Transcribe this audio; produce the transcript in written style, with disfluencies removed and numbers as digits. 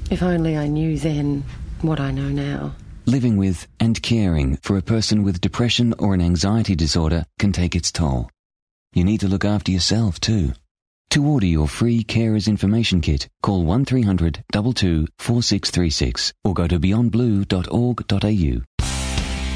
If only I knew then what I know now. Living with and caring for a person with depression or an anxiety disorder can take its toll. You need to look after yourself too. To order your free Carers Information Kit, call 1300 22 4636 or go to beyondblue.org.au.